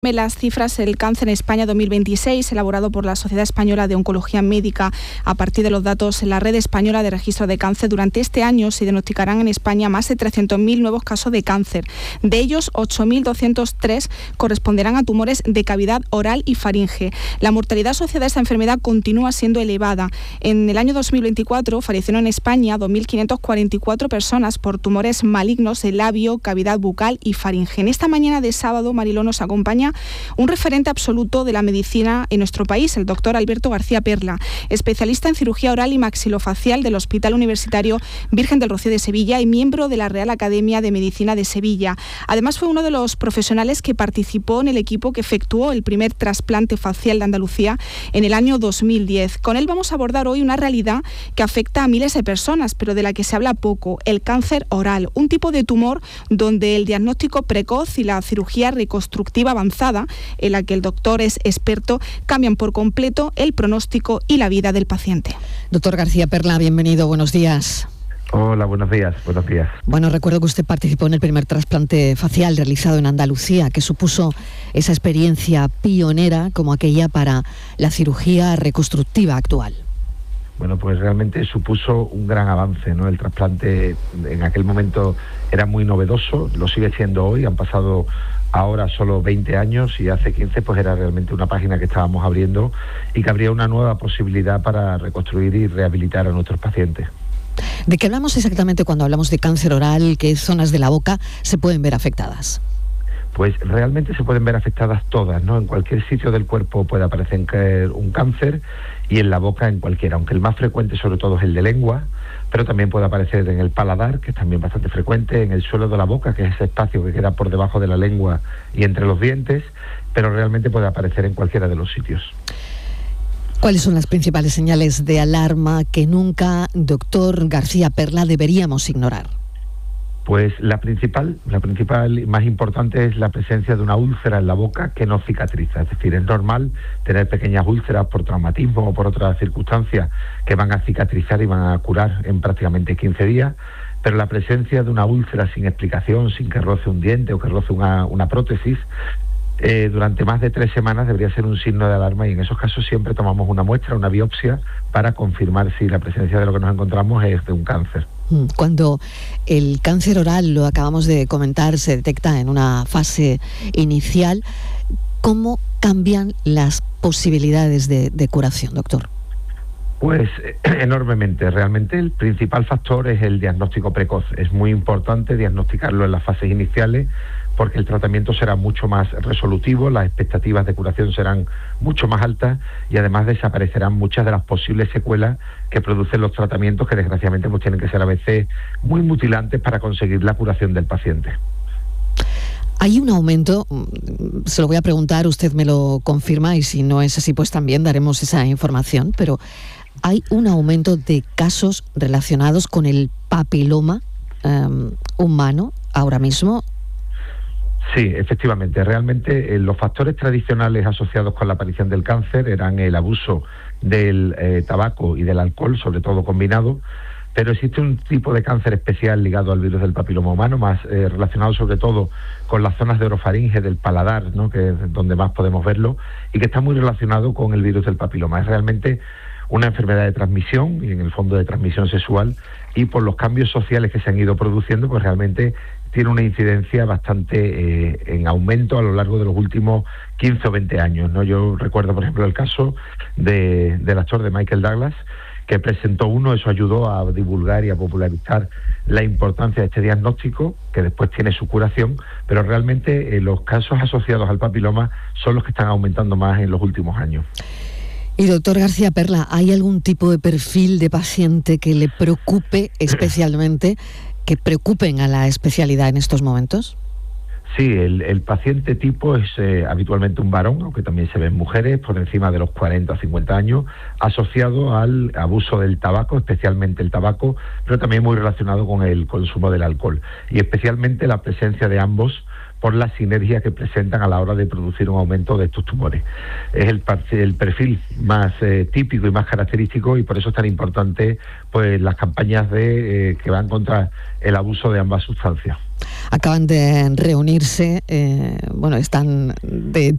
Las cifras del cáncer en España 2026, elaborado por la Sociedad Española de Oncología Médica a partir de los datos en la Red Española de Registro de Cáncer. Durante este año se diagnosticarán en España más de 300.000 nuevos casos de cáncer. De ellos, 8.203 corresponderán a tumores de cavidad oral y faringe. La mortalidad asociada a esta enfermedad continúa siendo elevada. En el año 2024 fallecieron en España 2.544 personas por tumores malignos de labio, cavidad bucal y faringe. En esta mañana de sábado, Mariló, nos acompaña un referente absoluto de la medicina en nuestro país, el doctor Alberto García Perla, especialista en cirugía oral y maxilofacial del Hospital Universitario Virgen del Rocío de Sevilla y miembro de la Real Academia de Medicina de Sevilla. Además, fue uno de los profesionales que participó en el equipo que efectuó el primer trasplante facial de Andalucía en el año 2010. Con él vamos a abordar hoy una realidad que afecta a miles de personas, pero de la que se habla poco: el cáncer oral, un tipo de tumor donde el diagnóstico precoz y la cirugía reconstructiva avanzada, en la que el doctor es experto, cambian por completo el pronóstico y la vida del paciente. Doctor García Perla, bienvenido, buenos días. Hola, buenos días. Bueno, recuerdo que usted participó en el primer trasplante facial realizado en Andalucía, que supuso esa experiencia pionera como aquella para la cirugía reconstructiva actual. Bueno, pues realmente supuso un gran avance, ¿no? El trasplante en aquel momento era muy novedoso, lo sigue siendo hoy, han pasado ahora solo 20 años y hace 15 pues era realmente una página que estábamos abriendo y que abría una nueva posibilidad para reconstruir y rehabilitar a nuestros pacientes. ¿De qué hablamos exactamente cuando hablamos de cáncer oral? ¿Qué zonas de la boca se pueden ver afectadas? Pues realmente se pueden ver afectadas todas, ¿no? En cualquier sitio del cuerpo puede aparecer un cáncer y en la boca en cualquiera, aunque el más frecuente sobre todo es el de lengua, pero también puede aparecer en el paladar, que es también bastante frecuente, en el suelo de la boca, que es ese espacio que queda por debajo de la lengua y entre los dientes, pero realmente puede aparecer en cualquiera de los sitios. ¿Cuáles son las principales señales de alarma que nunca, doctor García Perla, deberíamos ignorar? Pues la principal y más importante es la presencia de una úlcera en la boca que no cicatriza. Es decir, es normal tener pequeñas úlceras por traumatismo o por otras circunstancias que van a cicatrizar y van a curar en prácticamente 15 días, pero la presencia de una úlcera sin explicación, sin que roce un diente o que roce una prótesis, durante más de 3 semanas debería ser un signo de alarma, y en esos casos siempre tomamos una muestra, una biopsia, para confirmar si la presencia de lo que nos encontramos es de un cáncer. Cuando el cáncer oral, lo acabamos de comentar, se detecta en una fase inicial, ¿cómo cambian las posibilidades de curación, doctor? Pues enormemente. Realmente el principal factor es el diagnóstico precoz. Es muy importante diagnosticarlo en las fases iniciales, porque el tratamiento será mucho más resolutivo, las expectativas de curación serán mucho más altas y además desaparecerán muchas de las posibles secuelas que producen los tratamientos, que desgraciadamente pues tienen que ser a veces muy mutilantes para conseguir la curación del paciente. Hay un aumento, se lo voy a preguntar, usted me lo confirma, y si no es así pues también daremos esa información, pero ¿hay un aumento de casos relacionados con el papiloma humano ahora mismo? Sí, efectivamente. Realmente los factores tradicionales asociados con la aparición del cáncer eran el abuso del tabaco y del alcohol, sobre todo combinado, pero existe un tipo de cáncer especial ligado al virus del papiloma humano, más relacionado sobre todo con las zonas de orofaringe del paladar, ¿no? Que es donde más podemos verlo, y que está muy relacionado con el virus del papiloma. Es realmente una enfermedad de transmisión, y en el fondo de transmisión sexual, y por los cambios sociales que se han ido produciendo, pues realmente tiene una incidencia bastante en aumento a lo largo de los últimos 15 o 20 años, ¿no? Yo recuerdo, por ejemplo, el caso del actor de Michael Douglas, que presentó uno. Eso ayudó a divulgar y a popularizar la importancia de este diagnóstico, que después tiene su curación, pero realmente los casos asociados al papiloma son los que están aumentando más en los últimos años. Y doctor García Perla, ¿hay algún tipo de perfil de paciente que le preocupe especialmente, que preocupen a la especialidad en estos momentos? Sí, el paciente tipo es habitualmente un varón, aunque también se ven mujeres por encima de los 40 o 50 años, asociado al abuso del tabaco, especialmente el tabaco, pero también muy relacionado con el consumo del alcohol, y especialmente la presencia de ambos por la sinergia que presentan a la hora de producir un aumento de estos tumores. Es el perfil más típico y más característico, y por eso es tan importante pues las campañas que van contra el abuso de ambas sustancias. acaban de reunirse, bueno, están de hecho